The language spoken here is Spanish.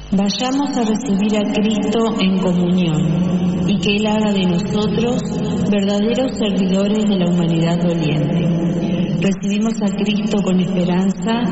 Vayamos a recibir a Cristo en comunión y que Él haga de nosotros verdaderos servidores de la humanidad doliente. Recibimos a Cristo con esperanza